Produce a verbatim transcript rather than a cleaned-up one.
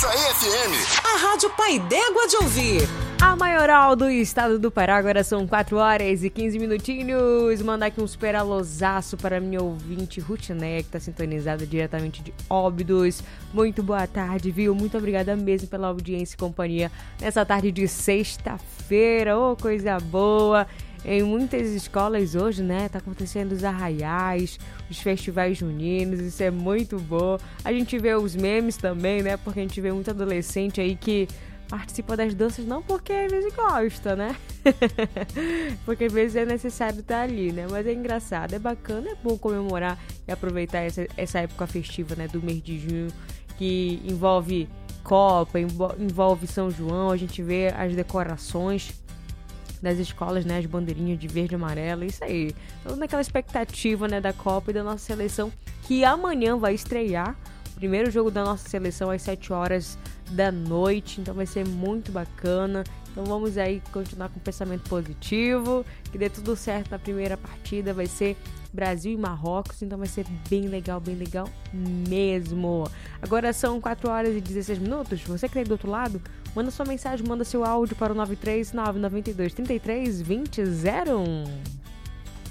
Isso aí, F M. A Rádio Pai d'Égua de ouvir. A maioral do estado do Pará, agora são quatro horas e quinze minutinhos. Mandar aqui um super alôzaço para minha ouvinte Rutiné, que tá sintonizada diretamente de Óbidos. Muito boa tarde, viu? Muito obrigada mesmo pela audiência e companhia nessa tarde de sexta-feira. Ô, coisa boa! Em muitas escolas hoje, né, tá acontecendo os arraiais, os festivais juninos, isso é muito bom. A gente vê os memes também, né, porque a gente vê muito adolescente aí que participa das danças não porque às vezes gosta, né? Porque às vezes é necessário estar ali, né? Mas é engraçado, é bacana, é bom comemorar e aproveitar essa, essa época festiva, né, do mês de junho, que envolve Copa, envolve São João, a gente vê as decorações das escolas, né, as bandeirinhas de verde e amarelo, isso aí, toda naquela expectativa, né, da Copa e da nossa seleção, que amanhã vai estrear o primeiro jogo da nossa seleção às sete horas da noite, então vai ser muito bacana. Então vamos aí continuar com o pensamento positivo, que dê tudo certo na primeira partida, vai ser Brasil e Marrocos, então vai ser bem legal, bem legal mesmo. Agora são quatro horas e dezesseis minutos, você que tá aí do outro lado, manda sua mensagem, manda seu áudio para o nove três nove nove dois, três três dois zero zero um.